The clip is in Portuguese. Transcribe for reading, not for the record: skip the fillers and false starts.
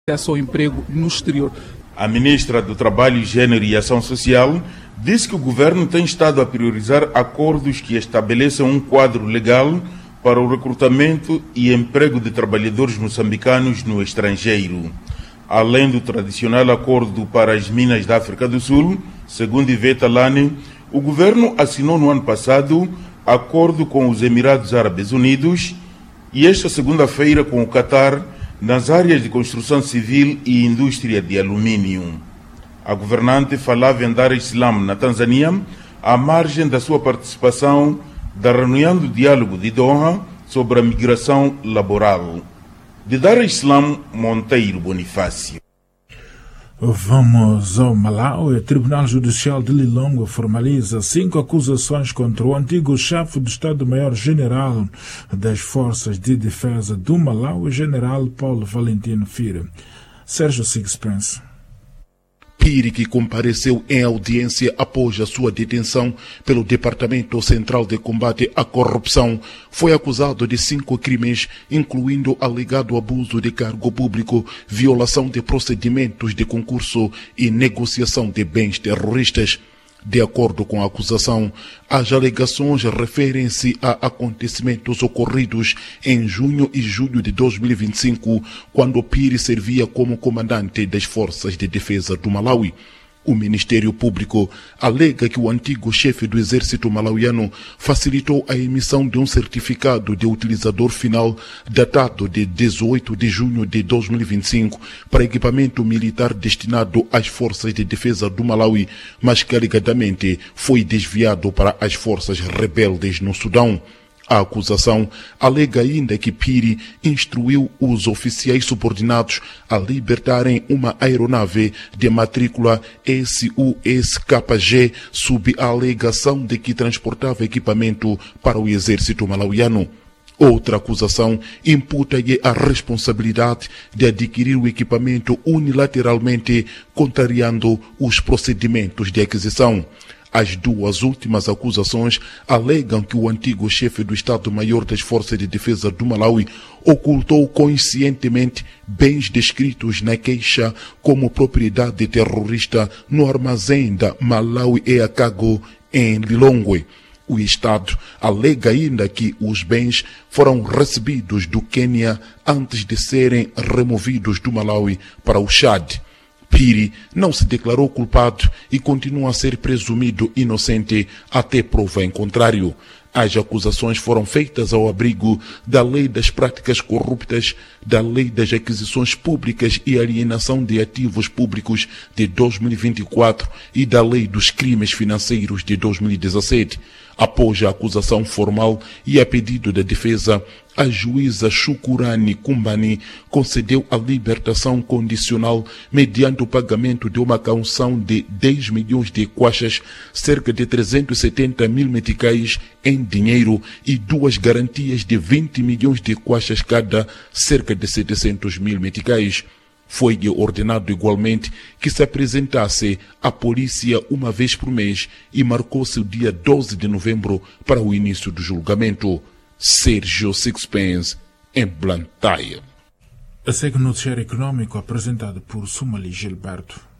acesso ao emprego no exterior. A ministra do Trabalho, Gênero e Ação Social disse que o governo tem estado a priorizar acordos que estabeleçam um quadro legal para o recrutamento e emprego de trabalhadores moçambicanos no estrangeiro. Além do tradicional acordo para as minas da África do Sul, segundo Iveta Lane, o governo assinou no ano passado acordo com os Emirados Árabes Unidos e esta segunda-feira com o Catar nas áreas de construção civil e indústria de alumínio. A governante falava em Dar es Salaam, na Tanzânia, à margem da sua participação da reunião do diálogo de Doha sobre a migração laboral. De Dar es Salaam, Monteiro Bonifácio. Vamos ao Malawi. O Tribunal Judicial de Lilongwe formaliza 5 acusações contra o antigo chefe do Estado-Maior-General das Forças de Defesa do Malawi, General Paulo Valentino Fire. Sérgio Sixpence. Piri, que compareceu em audiência após a sua detenção pelo Departamento Central de Combate à Corrupção, foi acusado de 5 crimes, incluindo alegado abuso de cargo público, violação de procedimentos de concurso e negociação de bens terroristas. De acordo com a acusação, as alegações referem-se a acontecimentos ocorridos em junho e julho de 2025, quando Piri servia como comandante das Forças de Defesa do Malawi. O Ministério Público alega que o antigo chefe do exército malauiano facilitou a emissão de um certificado de utilizador final datado de 18 de junho de 2025 para equipamento militar destinado às forças de defesa do Malawi, mas que alegadamente foi desviado para as forças rebeldes no Sudão. A acusação alega ainda que Piri instruiu os oficiais subordinados a libertarem uma aeronave de matrícula SUSKG sob a alegação de que transportava equipamento para o exército malauiano. Outra acusação imputa-lhe a responsabilidade de adquirir o equipamento unilateralmente, contrariando os procedimentos de aquisição. As 2 últimas acusações alegam que o antigo chefe do Estado-Maior das Forças de Defesa do Malawi ocultou conscientemente bens descritos na queixa como propriedade terrorista no armazém da Malawi Air Cargo em Lilongwe. O Estado alega ainda que os bens foram recebidos do Quênia antes de serem removidos do Malawi para o Chad. Piri não se declarou culpado e continua a ser presumido inocente até prova em contrário. As acusações foram feitas ao abrigo da Lei das Práticas Corruptas, da Lei das Aquisições Públicas e Alienação de Ativos Públicos de 2024 e da Lei dos Crimes Financeiros de 2017. Após a acusação formal e a pedido da defesa, a juíza Shukurani Kumbani concedeu a libertação condicional mediante o pagamento de uma caução de 10 milhões de kwaxas, cerca de 370 mil meticais em dinheiro, e 2 garantias de 20 milhões de kwaxas cada, cerca de 700 mil meticais. Foi-lhe ordenado igualmente que se apresentasse à polícia uma vez por mês e marcou-se o dia 12 de novembro para o início do julgamento. Sérgio Sixpence, em Blantyre. Segue o noticiário econômico apresentado por Sumali Gilberto.